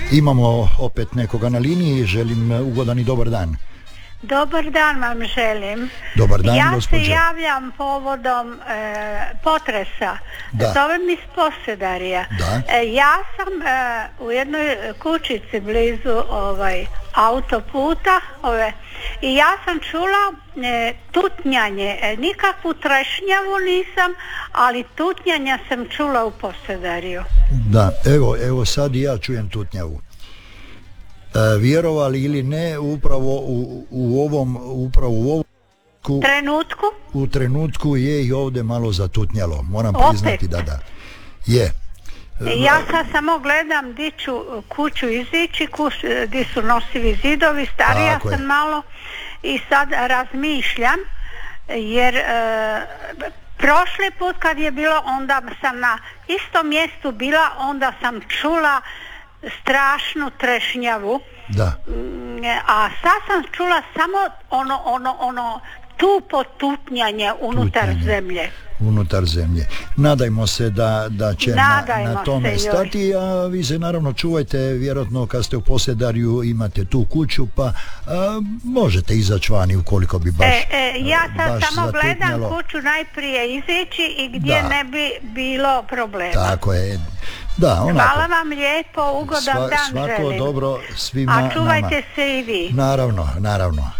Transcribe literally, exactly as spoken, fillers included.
Imamo opet nekoga na liniji, želim ugodan i dobar dan. Dobar dan vam želim. Dobar dan, ja gospođo. se javljam povodom e, potresa. Da. Zovem iz Posedarja. Da. E, ja sam e, u jednoj kućici blizu ovaj, autoputa ove, i ja sam čula e, tutnjanje. E, nikakvu trešnjavu nisam, ali tutnjanja sam čula u Posedarju. Da, evo, evo sad i ja čujem tutnjavu. E, vjerovali ili ne, upravo u, u ovom upravo u ovom trenutku u trenutku je i ovdje malo zatutnjalo, moram opet priznati da da je. Ja sad samo gledam di ću kuću izići, kuć, di su nosivi zidovi, starija Tako sam je. malo i sad razmišljam jer e, prošli put kad je bilo, onda sam na istom mjestu bila, onda sam čula strašnu trešnjavu. Da. A sad sam čula samo ono, ono, ono tupo tutnjanje unutar Tutnjanje. zemlje. Unutar zemlje. Nadajmo se da, da će na, na tome se stati, a vi se naravno čuvajte, vjerojatno kad ste u Posedarju imate tu kuću, pa a, možete izaći vani ukoliko bi baš e, e, ja sad samo zatutnjalo. gledam kuću najprije izići i gdje Da. ne bi bilo problema. Tako je. Da, onako. Hvala vam lijepo, ugodan Sva, dan svako želim. dobro svima A čuvajte nama. se i vi. Naravno, naravno.